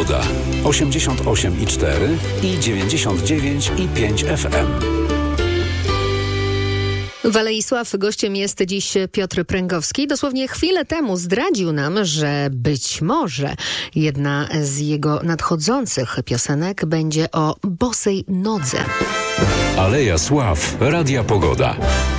Pogoda. 88,4 i 99,5 FM. W Alei Sław gościem jest dziś Piotr Pręgowski. Dosłownie chwilę temu zdradził nam, że być może jedna z jego nadchodzących piosenek będzie o bosej nodze. Aleja Sław. Radia Pogoda.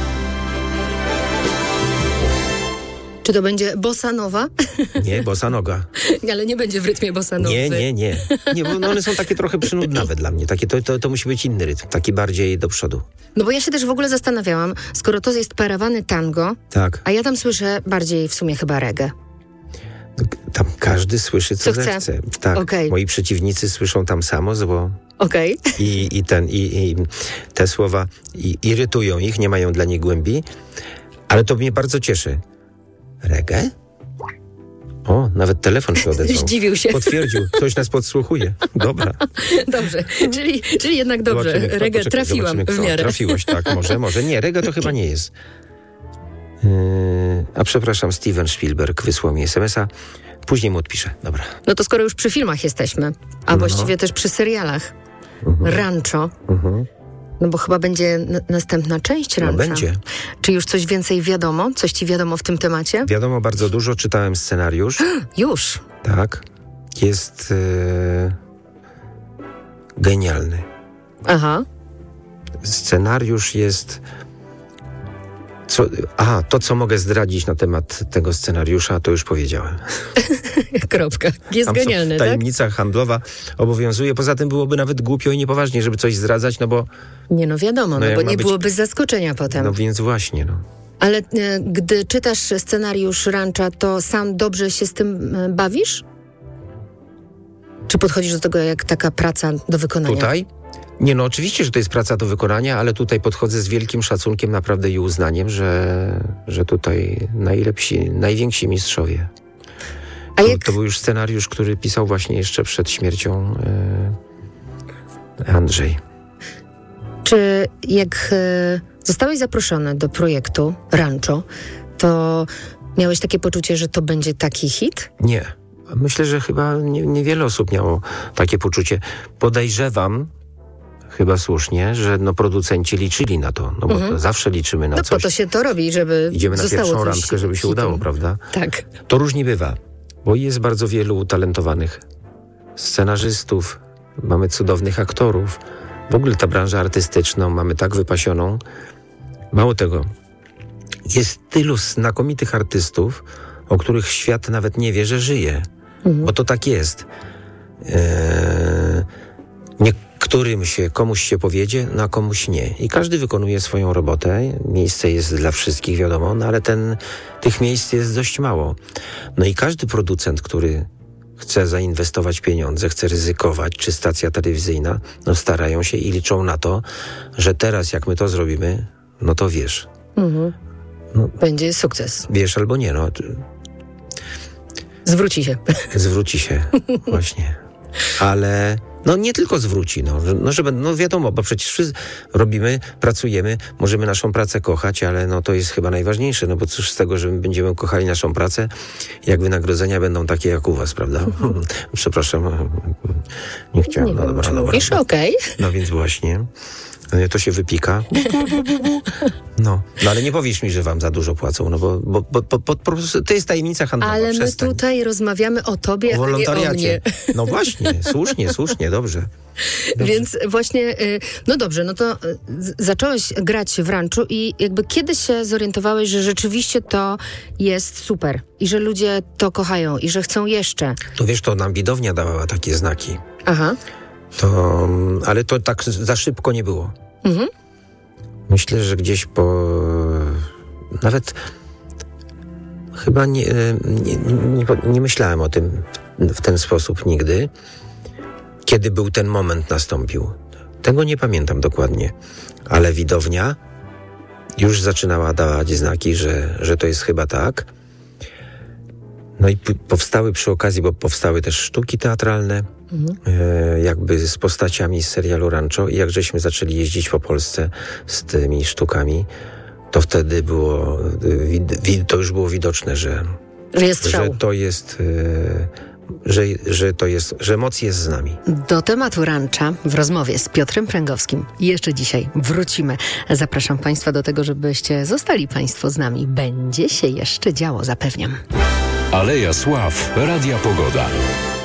Czy to będzie bossa nowa? Nie, bossa noga. Ale nie będzie w rytmie bossa nowy. Nie, bo one są takie trochę przynudnawe dla mnie. Takie, to musi być inny rytm, taki bardziej do przodu. No bo ja się też w ogóle zastanawiałam, skoro to jest parawany tango, tak. A ja tam słyszę bardziej w sumie chyba reggae. Tam każdy słyszy, co zechce. Tak, okay. Moi przeciwnicy słyszą tam samo zło. Okej. I te słowa irytują ich, nie mają dla nich głębi, ale to mnie bardzo cieszy. Reggae? O, nawet telefon się odezwał. Zdziwił się. Potwierdził, ktoś nas podsłuchuje. Dobra. Dobrze, czyli jednak dobrze. Zobaczymy, reggae trafiłam w miarę. Trafiłaś, tak, może. Nie, reggae to chyba nie jest. A przepraszam, Steven Spielberg wysłał mi SMS-a. Później mu odpiszę. Dobra. No to skoro już przy filmach jesteśmy, a właściwie też przy serialach. Rancho. No bo chyba będzie następna część Rancha. No będzie. Czy już coś więcej wiadomo? Coś ci wiadomo w tym temacie? Wiadomo bardzo dużo. Czytałem scenariusz. Już? Tak. Jest genialny. Aha. Scenariusz jest... to, co mogę zdradzić na temat tego scenariusza, to już powiedziałem. Kropka. Jest tam genialny, tak? Tajemnica handlowa obowiązuje. Poza tym byłoby nawet głupio i niepoważnie, żeby coś zdradzać, no bo... Nie, no wiadomo, bo nie byłoby zaskoczenia potem. No więc właśnie, no. Ale gdy czytasz scenariusz Rancha, to sam dobrze się z tym bawisz? Czy podchodzisz do tego jak taka praca do wykonania? Tutaj? Nie, no oczywiście, że to jest praca do wykonania, ale tutaj podchodzę z wielkim szacunkiem naprawdę i uznaniem, że tutaj najwięksi mistrzowie. To był już scenariusz, który pisał właśnie jeszcze przed śmiercią Andrzej. Czy jak zostałeś zaproszony do projektu Rancho, to miałeś takie poczucie, że to będzie taki hit? Nie. Myślę, że chyba niewiele osób miało takie poczucie. Podejrzewam, chyba słusznie, że producenci liczyli na to, bo zawsze liczymy na coś. No po to się to robi, żeby idziemy na pierwszą randkę, żeby się udało, prawda? Tak. To różnie bywa, bo jest bardzo wielu utalentowanych scenarzystów, mamy cudownych aktorów. W ogóle ta branża artystyczną mamy tak wypasioną. Mało tego, jest tylu znakomitych artystów, o których świat nawet nie wie, że żyje. Bo to tak jest. Komuś się powiedzie, a komuś nie. I każdy wykonuje swoją robotę. Miejsce jest dla wszystkich, wiadomo, ale tych miejsc jest dość mało. No i każdy producent, który chce zainwestować pieniądze, chce ryzykować, czy stacja telewizyjna, starają się i liczą na to, że teraz jak my to zrobimy, no to wiesz. Będzie sukces. Wiesz albo nie, Zwróci się. Zwróci się, właśnie. Ale... nie tylko zwróci, wiadomo, bo przecież wszyscy robimy, pracujemy, możemy naszą pracę kochać, ale to jest chyba najważniejsze, bo cóż z tego, że my będziemy kochali naszą pracę, jak wynagrodzenia będą takie jak u was, prawda? Przepraszam, nie chciałem. Dobra. Okej. No więc właśnie, to się wypika. Ale nie powiesz mi, że wam za dużo płacą, bo po prostu to jest tajemnica handlowa. Ale my tutaj rozmawiamy o tobie, o wolontariacie. A nie o mnie. No właśnie, słusznie, dobrze. Więc właśnie, dobrze, to zacząłeś grać w Ranchu i jakby kiedy się zorientowałeś, że rzeczywiście to jest super i że ludzie to kochają i że chcą jeszcze? To wiesz, to nam widownia dawała takie znaki. Aha. Ale to tak za szybko nie było. Myślę, że gdzieś nawet chyba nie myślałem o tym w ten sposób nigdy, kiedy był ten moment nastąpił. Tego nie pamiętam dokładnie, ale widownia już zaczynała dawać znaki, że to jest chyba tak. No i powstały przy okazji, bo powstały też sztuki teatralne, jakby z postaciami z serialu Rancho, i jak żeśmy zaczęli jeździć po Polsce z tymi sztukami, to wtedy to już było widoczne, że jest szał. Że to jest że moc jest z nami. Do tematu rancza w rozmowie z Piotrem Pręgowskim jeszcze dzisiaj wrócimy. Zapraszam Państwa do tego, żebyście zostali Państwo z nami. Będzie się jeszcze działo, zapewniam. Aleja Sław, Radia Pogoda.